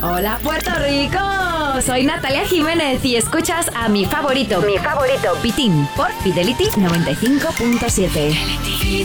Hola Puerto Rico, soy Natalia Jiménez y escuchas a mi favorito, Pitín, por Fidelity 95.7.